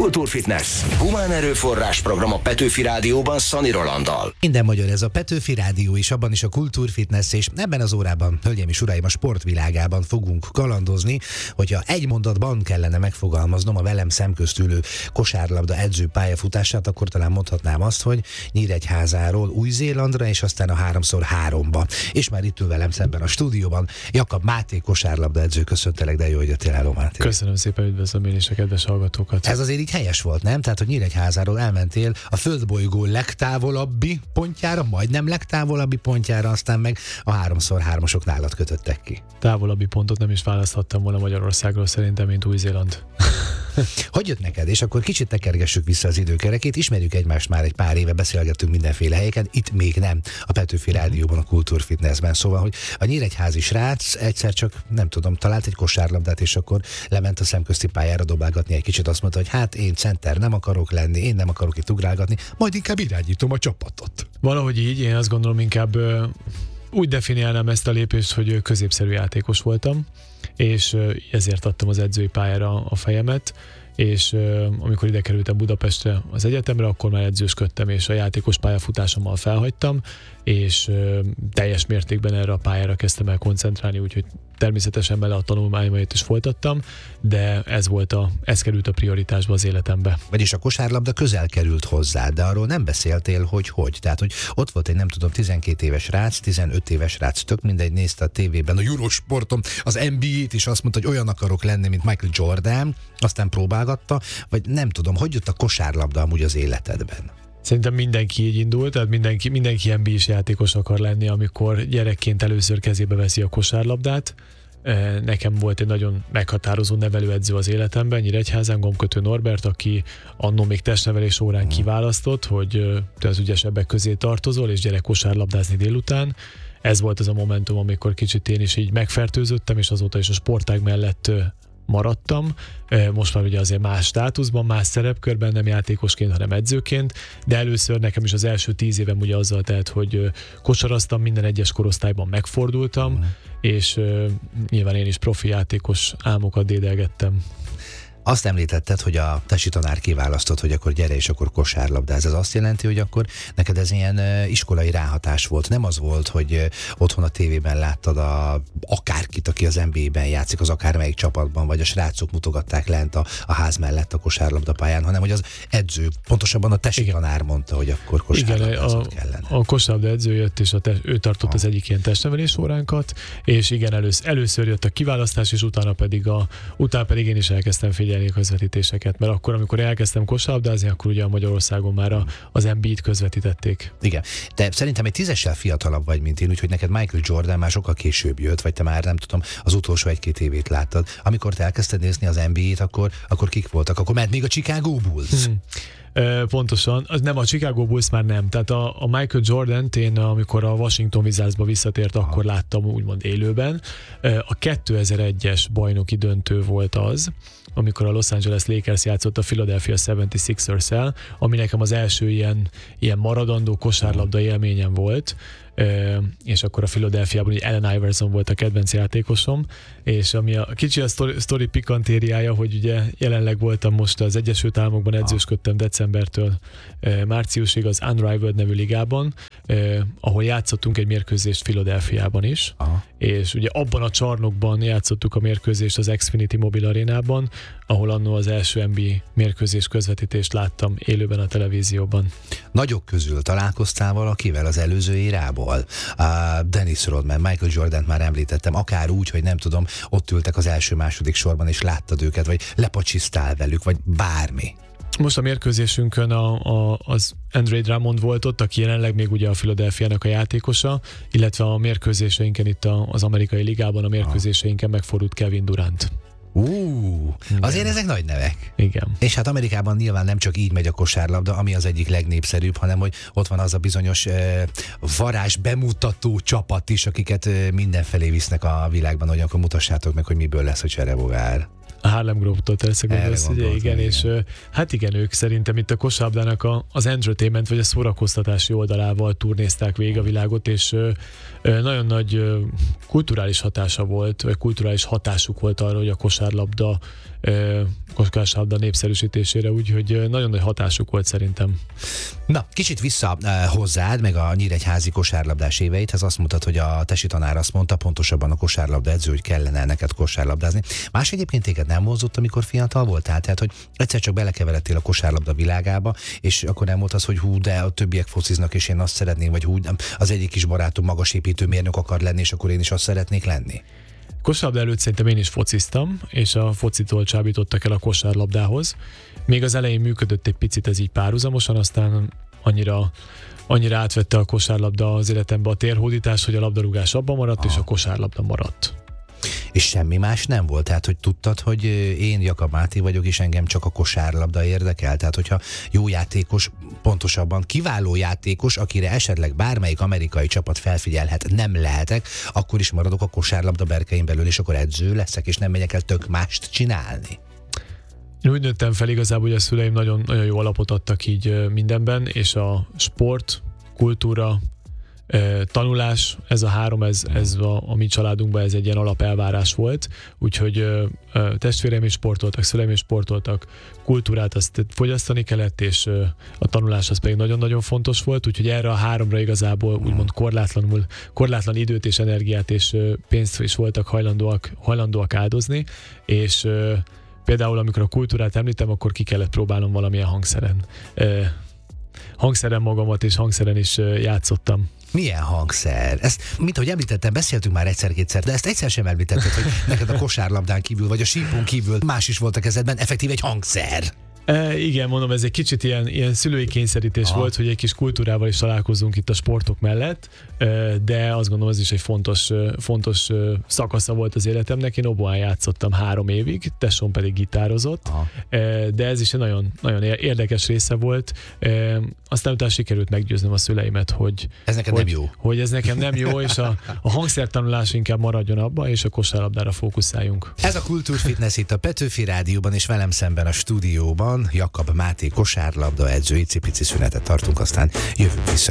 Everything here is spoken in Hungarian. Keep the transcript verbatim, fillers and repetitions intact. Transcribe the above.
Kultúrfitness. Humán erőforrás program a Petőfi Rádióban Szani Rolanddal. Minden magyar ez a Petőfi Rádió is, abban is a Kultúrfitness, és ebben az órában, hölgyeim és uraim, a sportvilágában fogunk kalandozni. Hogyha egy mondatban kellene megfogalmaznom a velem szemközt ülő kosárlabda edző pályafutását, akkor talán mondhatnám azt, hogy Nyíregyházáról Új-Zélandra, és aztán a háromszor háromba. És már itt ül velem szemben a stúdióban Jakab Máté kosárlabda edző. Köszöntelek, de jó, hogy jöttél. Hello, Máté. Köszönöm szépen, üdvözlöm én is a kedves hallgatókat. Ez azért így helyes volt, nem? Tehát, hogy Nyíregyházáról elmentél a földbolygó legtávolabbi pontjára, majdnem legtávolabbi pontjára, aztán meg a háromszor hármasok nálad kötöttek ki. Távolabbi pontot nem is választhattam volna Magyarországról szerintem, mint Új-Zéland. Hogy jött neked? És akkor kicsit tekergessük vissza az időkerekét, ismerjük egymást már egy pár éve, beszélgettünk mindenféle helyeken, itt még nem, a Petőfi Rádióban, a Kultúrfitnessben. Szóval, hogy a nyíregyházi srác egyszer csak, nem tudom, talált egy kosárlabdát, és akkor lement a szemközti pályára dobálgatni egy kicsit, azt mondta, hogy hát én center nem akarok lenni, én nem akarok itt ugrálgatni, majd inkább irányítom a csapatot. Valahogy így, én azt gondolom, inkább ö, úgy definiálnám ezt a lépést, hogy középszerű játékos voltam, és ö, ezért adtam az edzői pályára a fejemet, és uh, amikor ide kerültem Budapestre az egyetemre, akkor már edzősködtem, és a játékos pályafutásommal felhagytam, és uh, teljes mértékben erre a pályára kezdtem el koncentrálni, úgyhogy természetesen bele a tanulmányait is folytattam, de ez volt a, ez került a prioritásba az életembe. Vagyis a kosárlabda közel került hozzá, de arról nem beszéltél, hogy hogy. Tehát, hogy ott volt egy, nem tudom, tizenkét éves rác, tizenöt éves rác, tök mindegy, nézte a tévében a Eurosporton az en bé á-t, és azt mondta, hogy olyan akarok lenni, mint Michael Jordan, aztán próbálgatta, vagy nem tudom, hogy jött a kosárlabda amúgy az életedben? Szerintem mindenki így indul, tehát mindenki, mindenki en bé á-s játékos akar lenni, amikor gyerekként először kezébe veszi a kosárlabdát. Nekem volt egy nagyon meghatározó nevelőedző az életemben, Nyíregyházán, Gombkötő Norbert, aki annó még testnevelés órán kiválasztott, hogy te az ügyesebbek közé tartozol, és gyere kosárlabdázni délután. Ez volt az a momentum, amikor kicsit én is így megfertőzöttem, és azóta is a sportág mellett maradtam. Most már ugye azért más státuszban, más szerepkörben, nem játékosként, hanem edzőként, de először nekem is az első tíz évem ugye azzal telt, hogy kosaraztam, minden egyes korosztályban megfordultam, mm. és uh, nyilván én is profi játékos álmokat dédelgettem. Azt említetted, hogy a tesi tanár kiválasztott, hogy akkor gyere és akkor kosárlabdáz. Ez azt jelenti, hogy akkor neked ez ilyen uh, iskolai ráhatás volt. Nem az volt, hogy uh, otthon a tévében láttad a, akárkit, aki az en bé á-ben játszik, az akármelyik csapatban, vagy a srácok mutogatták lent a, a ház mellett a kosárlabdapályán, hanem hogy az edző, pontosabban a tesi igen. tanár mondta, hogy akkor kosárlabdázott kellene. A kosárlabda edző jött, és a te, ő tartott ha. az egyik ilyen testnevelés óránkat, és igen, elősz, először jött a kiválasztás, és utána pedig, a, utána pedig én is elkezdtem figyelni a közvetítéseket, mert akkor, amikor elkezdtem kosárlabdázni, akkor ugye a Magyarországon már a, az en bé á-t közvetítették. Igen. Te szerintem egy tízessel fiatalabb vagy, mint én, úgyhogy neked Michael Jordan már sokkal később jött, vagy te már nem tudom, az utolsó egy-két évét láttad. Amikor te elkezdted nézni az en bé á-t, akkor, akkor kik voltak? Akkor ment még a Chicago Bulls? Hmm. Pontosan, az nem, a Chicago Bulls már nem. Tehát a, a Michael Jordant én, amikor a Washington Wizardsba visszatért, Aha. akkor láttam úgymond élőben. A kétezer-egyes bajnoki döntő volt az, amikor a Los Angeles Lakers játszott a Philadelphia hetvenhatos-el, ami nekem az első ilyen, ilyen maradandó kosárlabda élményem volt, és akkor a Philadelphiában ugye Allen Iverson volt a kedvenc játékosom, és ami a kicsi a sztori, sztori pikantériája, hogy ugye jelenleg voltam most az Egyesült Államokban, edzősködtem decembertől márciusig az Unrivaled nevű ligában, ahol játszottunk egy mérkőzést Philadelphiában is, Aha. és ugye abban a csarnokban játszottuk a mérkőzést az Xfinity Mobile Arénában, ahol annó az első en bé á mérkőzés közvetítést láttam élőben a televízióban. Nagyok közül találkoztál valakivel az előző érából? Uh, Dennis Rodman, Michael Jordant már említettem, akár úgy, hogy nem tudom, ott ültek az első-második sorban, és láttad őket, vagy lepacsisztál velük, vagy bármi. Most a mérkőzésünkön a, a, az Andre Drummond volt ott, aki jelenleg még ugye a Philadelphiának a játékosa, illetve a mérkőzéseinken itt a, az amerikai ligában a mérkőzéseinken megfordult Kevin Durant. Ú, azért ezek nagy nevek. Igen. És hát Amerikában nyilván nem csak így megy a kosárlabda, ami az egyik legnépszerűbb, hanem hogy ott van az a bizonyos uh, varázs bemutató csapat is, akiket uh, mindenfelé visznek a világban, hogy akkor mutassátok meg, hogy miből lesz a cserebogár. A Harlem Globe-tól persze gondolsz, ugye, igen, igen, és igen. hát igen, ők szerintem itt a kosárlabdának a, az entertainment vagy a szórakoztatási oldalával turnézták végig a világot, és ö, ö, nagyon nagy ö, kulturális hatása volt, vagy kulturális hatásuk volt arra, hogy a kosárlabda ö, kosárlabda népszerűsítésére, úgyhogy nagyon nagy hatásuk volt szerintem. Na, kicsit vissza uh, hozzád, meg a nyíregyházi kosárlabdás éveidhez, azt mondtad, hogy a tesi tanár azt mondta, pontosabban a kosárlabda edző, hogy kellene neked kosárlabdázni. Más egyébként téged nem vonzott, amikor fiatal voltál? Tehát, hogy egyszer csak belekeveredtél a kosárlabda világába, és akkor nem volt az, hogy hú, de a többiek fociznak, és én azt szeretném, vagy hú, az egyik kis barátom magasépítőmérnök akar lenni, és akkor én is azt szeretnék lenni. Kosárlabda előtt szerintem én is fociztam, és a focitól csábítottak el a kosárlabdához. Még az elején működött egy picit ez így párhuzamosan, aztán annyira, annyira átvette a kosárlabda az életembe a térhódítás, hogy a labdarúgás abban maradt, Aha. és a kosárlabda maradt. És semmi más nem volt? Tehát, hogy tudtad, hogy én Jakab Máté vagyok, és engem csak a kosárlabda érdekel? Tehát, hogyha jó játékos, pontosabban kiváló játékos, akire esetleg bármelyik amerikai csapat felfigyelhet, nem lehetek, akkor is maradok a kosárlabda berkein belül, és akkor edző leszek, és nem megyek el tök mást csinálni. Én úgy nőttem fel igazából, hogy a szüleim nagyon, nagyon jó alapot adtak így mindenben, és a sport, kultúra, tanulás, ez a három, ez, ez a, a mi családunkban ez egy ilyen alapelvárás volt, úgyhogy testvéreim is sportoltak, szüleim is sportoltak, kultúrát azt fogyasztani kellett, és a tanulás az pedig nagyon-nagyon fontos volt, úgyhogy erre a háromra igazából úgymond korlátlanul, korlátlan időt és energiát és pénzt is voltak hajlandóak, hajlandóak áldozni, és például amikor a kultúrát említem, akkor ki kellett próbálnom valamilyen hangszeren. Hangszeren magamat, és hangszeren is játszottam. Milyen hangszer? Ezt, mint ahogy említettem, beszéltünk már egyszer-kétszer, de ezt egyszer sem említetted, hogy neked a kosárlabdán kívül, vagy a sípon kívül más is volt a kezedben, effektív egy hangszer. E, igen, mondom, ez egy kicsit ilyen, ilyen szülői kényszerítés Aha. volt, hogy egy kis kultúrával is találkozunk itt a sportok mellett, de azt gondolom, ez is egy fontos, fontos szakasza volt az életemnek. Én oboán játszottam három évig, tesóm pedig gitározott, Aha. de ez is egy nagyon, nagyon érdekes része volt. Aztán utána sikerült meggyőznöm a szüleimet, hogy ez nekem hogy, nem jó. Hogy ez nekem nem jó, és a, a hangszertanulás inkább maradjon abba, és a kosárlabdára fókuszáljunk. Ez a Kultúrfitness itt a Petőfi Rádióban, és velem szemben a stúdióban Jakab Máté kosárlabda edző, icipici szünetet tartunk, aztán jövünk vissza.